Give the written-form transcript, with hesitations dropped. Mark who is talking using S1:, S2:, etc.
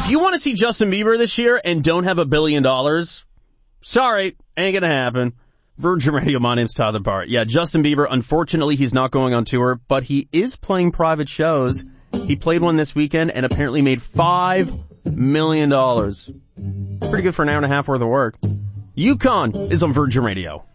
S1: If you want to see Justin Bieber this year and don't have $1 billion, sorry, ain't gonna happen. Virgin Radio, my name's Tyler Bart. Yeah, Justin Bieber, unfortunately, he's not going on tour, but he is playing private shows. He played one this weekend and apparently made $5 million. Pretty good for an hour and a half worth of work. UConn is on Virgin Radio.